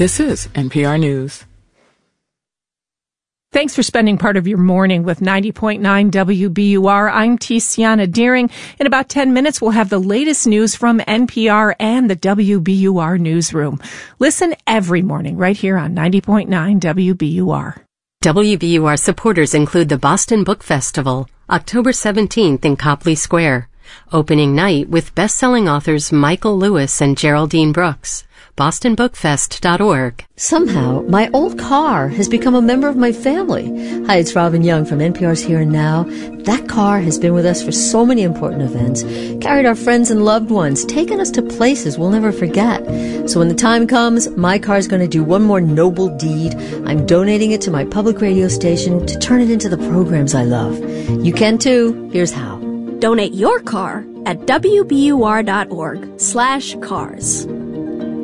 This is NPR News. Thanks for spending part of your morning with 90.9 WBUR. I'm Tiziana Deering. In about 10 minutes, we'll have the latest news from NPR and the WBUR newsroom. Listen every morning right here on 90.9 WBUR. WBUR supporters include the Boston Book Festival, October 17th in Copley Square. Opening night with best-selling authors Michael Lewis and Geraldine Brooks. BostonBookFest.org. Somehow, my old car has become a member of my family. Hi, it's Robin Young from NPR's Here and Now. That car has been with us for so many important events, carried our friends and loved ones, taken us to places we'll never forget. So when the time comes, my car's going to do one more noble deed. I'm donating it to my public radio station to turn it into the programs I love. You can too. Here's how. Donate your car at WBUR.org/cars.